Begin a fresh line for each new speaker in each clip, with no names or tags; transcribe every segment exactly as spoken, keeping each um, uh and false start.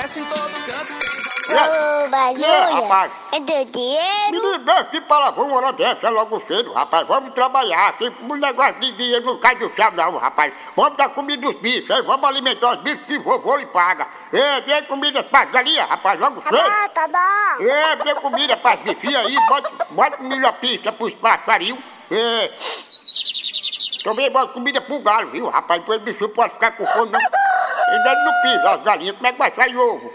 Sucesso em todo canto tem.
Ô, Júlia, é do dinheiro?
Menino, deixa de palavrão, uma hora dessa logo cedo, rapaz. Vamos trabalhar aqui. O negócio de dinheiro não cai do céu, não, rapaz. Vamos dar comida dos bichos, aí vamos alimentar os bichos que vovô lhe paga. É, dê comida pras galinhas, rapaz, logo
Tá
cedo.
bom, tá bom.
É, dê comida pras bichinhas aí, bota, bota comida na pista pros passarinhos. É. Também bota comida pro galo, viu, rapaz? Depois o bicho pode ficar com fome, não. Ainda não pisa as galinhas, como é que vai sair ovo?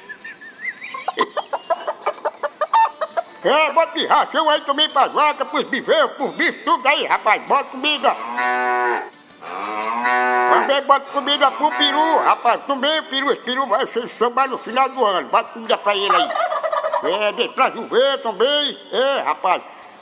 É, bota ração aí também pras vacas, pros biveiros, pros bichos, tudo aí, rapaz, bota comida. Também bota comida pro peru, rapaz, também o peru, esse peru vai ser sambar no final do ano, bota comida pra ele aí. É, deixa pra chover também, é, rapaz.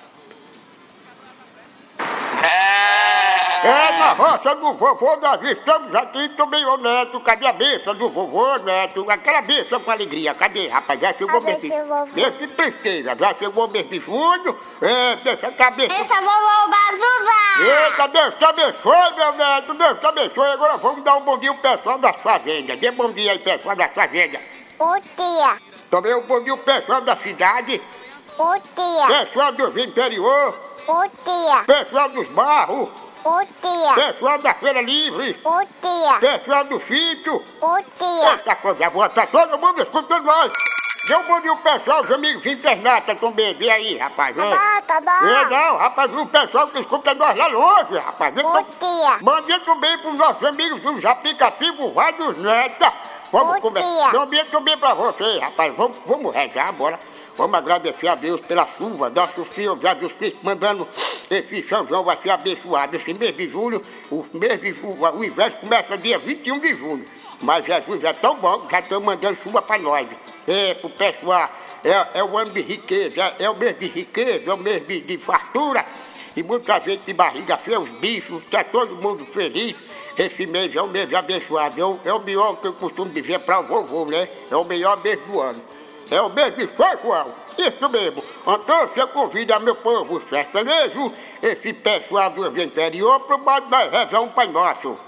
É, na roça do vovô Davi, estamos aqui também, ô Neto, cadê a bênção do vovô, Neto? Aquela bênção com alegria, cadê, rapaz? Já chegou
Cadê
mesmo.
seu vovô?
Deixa de tristeza, já chegou mês de junho, é, deixa a cabeça.
Essa vovô Bazuza!
Eita, Deus te abençoe, meu Neto, Deus te abençoe. Agora vamos dar um bom dia ao pessoal das fazendas. Dê bom dia aí, pessoal das fazendas.
Bom dia.
Também um bom dia ao pessoal da cidade,
Bom dia.
pessoal do interior,
Bom dia.
pessoal dos barros,
Bom dia.
pessoal da feira livre,
Bom dia.
pessoal do sítio.
Bom dia.
Essa coisa boa, tá todo mundo escutando nós. Dê um bom dia ao pessoal, os amigos internautas também. Vem aí, rapaz.
Tá
Vem.
bom, tá bom.
É, não, rapaz, o pessoal que escuta nós lá longe, rapaz. Vem
Bom
pra-
dia.
Mande também pros nossos amigos dos aplicativos Rádios Neta. Vamos
Bom
começar.
dia.
Também também pra você, rapaz. Vamos, vamos rezar, bora. Vamos agradecer a Deus pela chuva. Nosso Senhor Jesus Cristo mandando esse São João vai ser abençoado. Esse mês de julho, o mês de julho, o inverno começa dia vinte e um de julho. Mas Jesus é tão bom que já estão mandando chuva pra nós. É, pro pessoal, é, é o ano de riqueza, é, é o mês de riqueza, é o mês de, de fartura. E muita gente de barriga feia, os bichos, está todo mundo feliz. Esse mês é o mês abençoado, é o, é o melhor que eu costumo dizer para o vovô, né? É o melhor mês do ano. É o mês de São João, isso mesmo. Então você convida meu povo sertanejo, esse pessoal do interior, para o modo da rezar um Pai Nosso.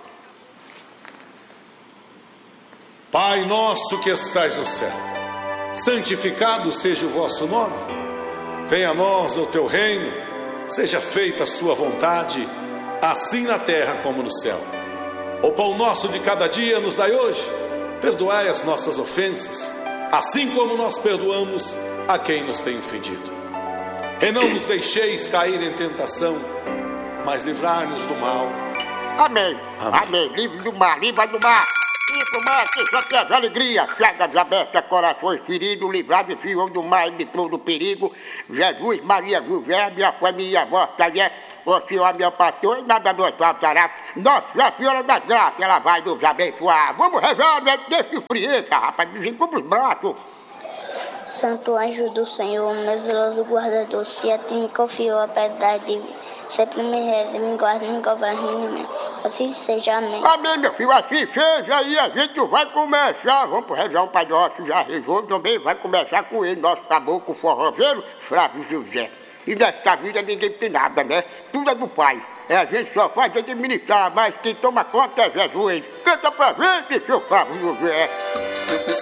Pai nosso que estais no céu, santificado seja o vosso nome. Venha a nós o teu reino, seja feita a sua vontade, assim na terra como no céu. O pão nosso de cada dia nos dai hoje, perdoai as nossas ofensas, assim como nós perdoamos a quem nos tem ofendido. E não nos deixeis cair em tentação, mas livrai-nos do mal.
Amém.
Amém.
Amém. Livre do mar, livre do mar. Isso, mestre, só que as alegrias, chagas abertas, corações feridos, livrados e filhos do mar e de todo perigo. Jesus, Maria, José, minha família, vossa é, o Senhor, meu pastor, e nada nos faltará. Nossa Senhora das Graças, ela vai nos abençoar. Vamos rezar, né? Deixa frieza, rapaz, desencuba os braços.
Santo anjo do Senhor, meu zeloso guardador, se a ti me confiou a piedade divina, sempre me reza e me guarda e me governe em mim. Assim seja, amém.
Amém, meu filho, assim seja, e a gente vai começar, vamos rezar um Pai Nosso, já rezou também, vai começar com ele, nosso caboclo forrozeiro, Flávio José. E nesta vida ninguém tem nada, né? Tudo é do Pai. É, a gente só faz administrar, mas quem toma conta é Jesus. Canta pra gente, seu Flávio José.